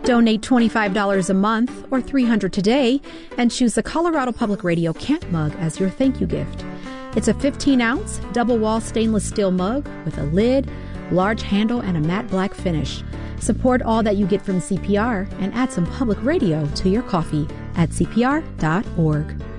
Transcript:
Donate $25 a month or $300 today and choose the Colorado Public Radio Camp Mug as your thank you gift. It's a 15-ounce double-wall stainless steel mug with a lid, large handle, and a matte black finish. Support all that you get from CPR and add some public radio to your coffee at CPR.org.